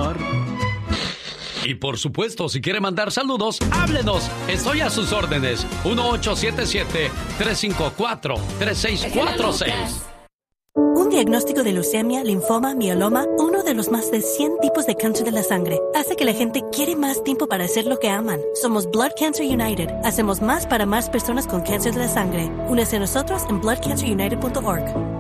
amor. Y por supuesto, si quiere mandar saludos, háblenos. Estoy a sus órdenes. 1877-354-3646. Un diagnóstico de leucemia, linfoma, mieloma, uno de los más de 100 tipos de cáncer de la sangre, hace que la gente quiere más tiempo para hacer lo que aman. Somos Blood Cancer United. Hacemos más para más personas con cáncer de la sangre. Únese a nosotros en bloodcancerunited.org.